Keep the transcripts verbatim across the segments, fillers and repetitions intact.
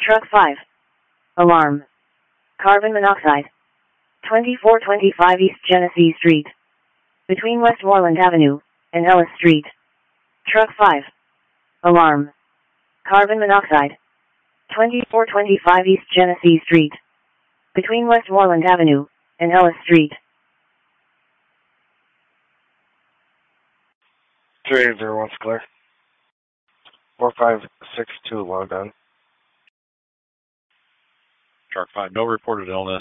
Truck five. Alarm. Carbon monoxide. twenty-four twenty-five East Genesee Street. Between Westmoreland Avenue and Ellis Street. Truck five. Alarm. Carbon monoxide. twenty-four twenty-five East Genesee Street. Between Westmoreland Avenue and Ellis Street. three eight zero one, clear. four five six two, logged on. Truck five, no reported illness.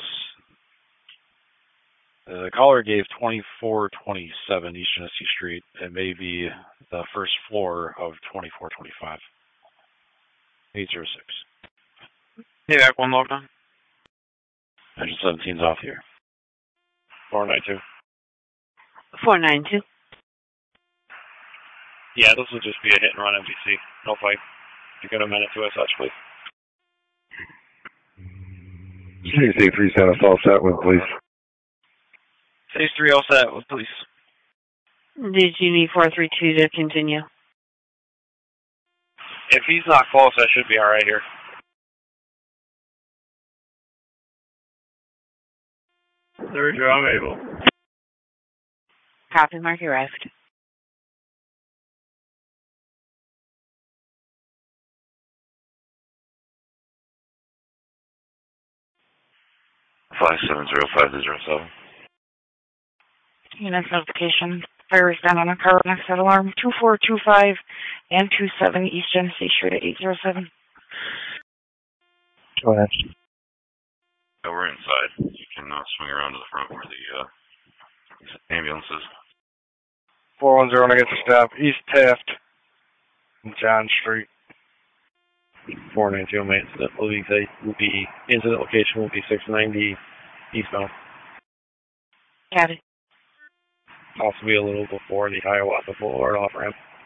The caller gave twenty-four twenty-seven East Genesee Street. It may be the first floor of twenty-four twenty-five. eight zero six. Hey, back one logged on. Engine seventeen's off here. four nine two. four nine two. Yeah, this will just be a hit and run M V C. No fight. You got a minute to such, please. C C three Santa all set with, please. Stage three all set with police. Did you need four three two to continue? If he's not close, that should be alright here. Third job able. Copy, mark arrived. Five seven zero five zero seven. Unit notification. Fire is down on a car next to alarm two four two five and two seven East Genesee Street at eight zero seven. Go ahead. Yeah, we're inside. You can uh, swing around to the front where the uh, ambulance is. four one zero, I get to stop. East Taft. John Street. four nine two, mate. So that will be, will be, incident location will be six ninety eastbound. Got it. Possibly a little before the Hiawatha Boulevard off ramp.